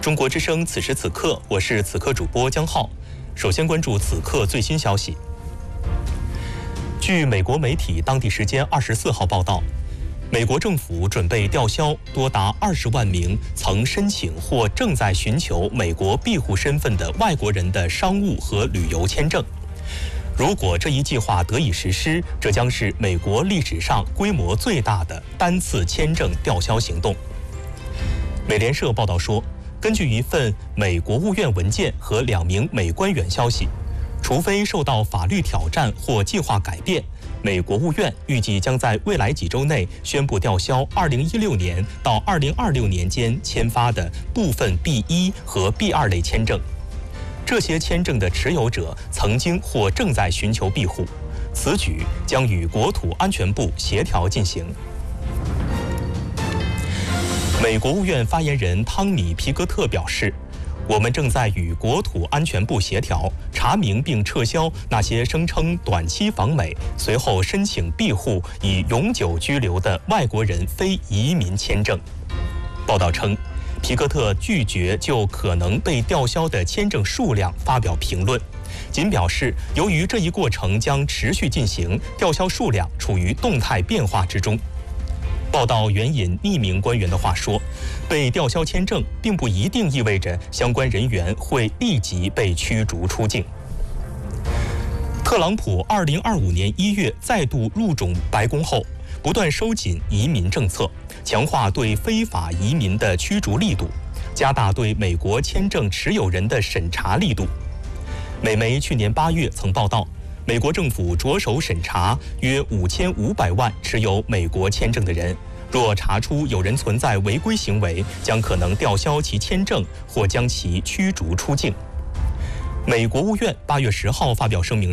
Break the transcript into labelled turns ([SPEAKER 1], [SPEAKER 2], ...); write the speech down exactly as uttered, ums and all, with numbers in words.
[SPEAKER 1] 中国之声，此时此刻，我是此刻主播江浩。首先关注此刻最新消息。据美国媒体当地时间二十四号报道，美国政府准备吊销多达二十万名曾申请或正在寻求美国庇护身份的外国人的商务和旅游签证。如果这一计划得以实施，这将是美国历史上规模最大的单次签证吊销行动。美联社报道说，根据一份美国务院文件和两名美官员消息，除非受到法律挑战或计划改变，美国务院预计将在未来几周内宣布吊销二零一六年到二零二六年间签发的部分 B 一 和 B 二 类签证。这些签证的持有者曾经或正在寻求庇护，此举将与国土安全部协调进行。美国务院发言人汤米·皮格特表示，我们正在与国土安全部协调，查明并撤销那些声称短期访美，随后申请庇护以永久居留的外国人非移民签证。报道称，皮克特拒绝就可能被吊销的签证数量发表评论，仅表示由于这一过程将持续进行，吊销数量处于动态变化之中。报道援引匿名官员的话说，被吊销签证并不一定意味着相关人员会立即被驱逐出境。特朗普二零二五年一月再度入主白宫后，不断收紧移民政策，强化对非法移民的驱逐力度，加大对美国签证持有人的审查力度。美媒去年八月曾报道，美国政府着手审查约五千五百万持有美国签证的人，若查出有人存在违规行为，将可能吊销其签证或将其驱逐出境。美国务院八月十号发表声明